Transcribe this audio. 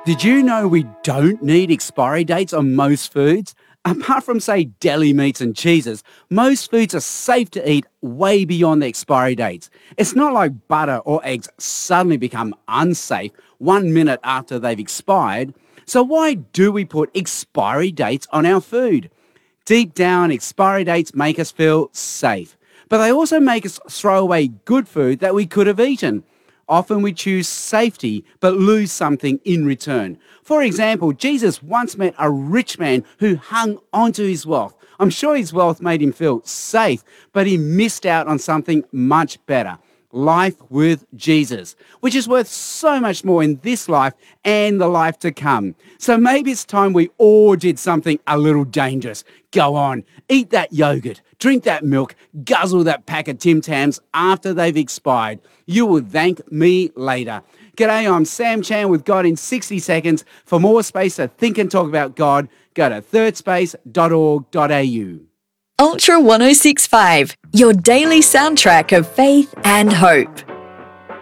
Did you know we don't need expiry dates on most foods? Apart from, say, deli meats and cheeses, most foods are safe to eat way beyond the expiry dates. It's not like butter or eggs suddenly become unsafe 1 minute after they've expired. So why do we put expiry dates on our food? Deep down, expiry dates make us feel safe, but they also make us throw away good food that we could have eaten. Often we choose safety but lose something in return. For example, Jesus once met a rich man who hung onto his wealth. I'm sure his wealth made him feel safe, but he missed out on something much better. Life with Jesus, which is worth so much more in this life and the life to come. So maybe it's time we all did something a little dangerous. Go on, eat that yogurt, drink that milk, guzzle that pack of Tim Tams after they've expired. You will thank me later. G'day, I'm Sam Chan with God in 60 Seconds. For more space to think and talk about God, go to thirdspace.org.au. Ultra 1065, your daily soundtrack of faith and hope.